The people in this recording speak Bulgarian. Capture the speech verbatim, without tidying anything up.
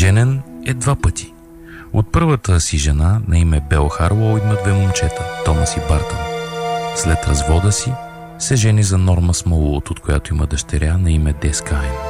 Женен е два пъти. От първата си жена на име Бел Харлоу има две момчета, Томас и Бартън. След развода си се жени за Норма Смолуот, от която има дъщеря на име Дес Каин.